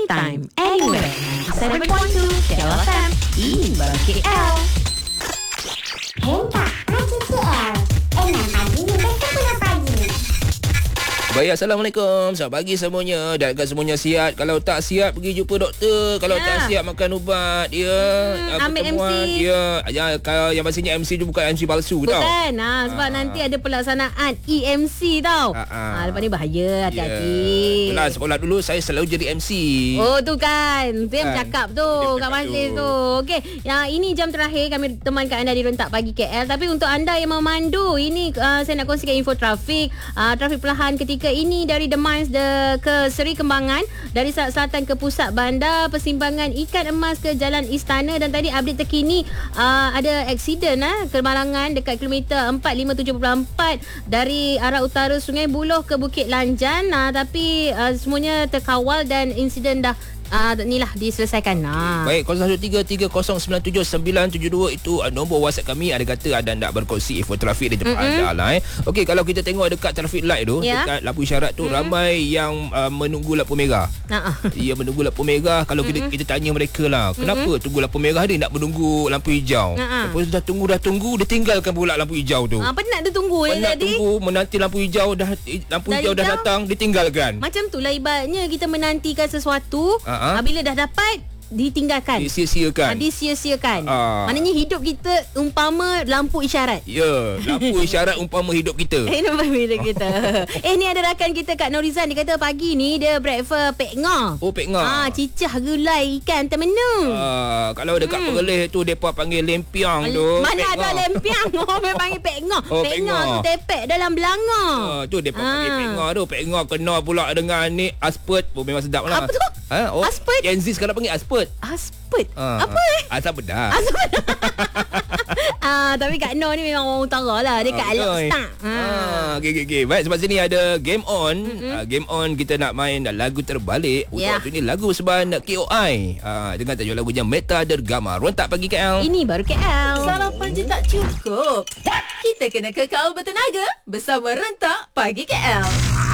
anytime, anywhere. 7.2 KL FM. Ini baru KL. Hentak Pagi KL. Enam pagi hingga 10 pagi. Baik, Assalamualaikum. Selamat pagi semuanya. Dan semuanya sihat. Kalau tak sihat, pergi jumpa doktor. Kalau tak sihat, makan ubat. Ambil MC. Kalau yang pastinya MC tu bukan MC palsu tau. Bukan. Sebab nanti ada pelaksanaan EMC tau. Lepas ni bahaya. Hati-hati. Itulah, sekolah dulu saya selalu jadi MC. Oh tu kan. Tu yang bercakap tu kat majlis tu. Okey, ini jam terakhir kami temankan anda di Rentak Pagi KL. Tapi untuk anda yang memandu, ini saya nak kongsikan info trafik. Trafik perlahan ketika ini dari The Mines ke Seri Kembangan, dari selatan ke pusat bandar, persimpangan Ikan Emas ke Jalan Istana. Dan tadi update terkini ada aksiden kemalangan dekat kilometer 457.4 dari arah utara Sungai Buloh ke Bukit Lanjan. Tapi semuanya terkawal dan insiden dah inilah diselesaikan. Baik, 0173097972 itu nombor WhatsApp kami. Ada kata anda nak berkongsi info trafik di tempat anda lah. Okey, kalau kita tengok dekat traffic light tu, dekat lampu isyarat tu, ramai yang menunggu lampu merah. Dia menunggu lampu merah. Kalau kita tanya mereka lah, kenapa tunggu lampu merah, dia nak menunggu lampu hijau. Lepas dah tunggu, dia tinggalkan pula lampu hijau tu. Penat dia tunggu. Penat tunggu, menanti lampu hijau dah datang, ditinggalkan. Macam itulah ibaratnya kita menantikan sesuatu. Bila dah dapat, ditinggalkan, disia-siakan. Maknanya hidup kita umpama lampu isyarat. Ya, lampu isyarat umpama hidup kita. Ni ada rakan kita Kak Norizan. Dia kata pagi ni dia breakfast pek ngah. Oh, pek ngah. Cicah gulai ikan termenu. Kalau dekat Perlis tu depa panggil lempiang tu. Mana ada lempiang. Orang panggil pek ngah. Pek ngah tu tepek dalam belanga. Tu depa panggil pek ngah tu. Pek ngah kena pula dengan ni aspert. Memang sedap lah. Apa tu? Aspert. Gen Z sekarang panggil aspert. Aspert? Apa asam pedas. Tapi Kak Noh ni memang orang utara lah. Dia kat Alok Start. Okay. Baik, sebab sini ada Game On. Game On kita nak main lagu terbalik. Untuk waktu ni lagu seban KOI. Dengan tajuk lagunya Meta Dergama. Rentak Pagi KL. Ini baru KL. Sarapan je tak cukup. Kita kena kekal bertenaga bersama Rentak Pagi KL.